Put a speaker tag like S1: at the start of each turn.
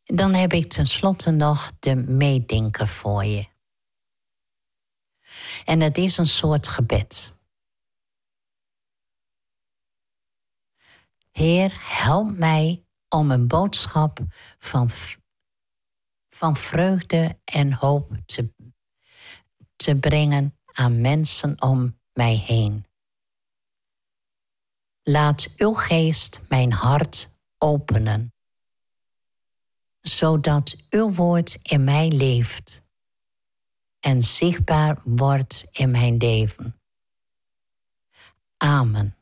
S1: Dan heb ik tenslotte nog de meedenker voor je. En het is een soort gebed. Heer, help mij om een boodschap van vreugde en hoop te brengen aan mensen om mij heen. Laat uw geest mijn hart openen, zodat uw woord in mij leeft en zichtbaar wordt in mijn leven. Amen.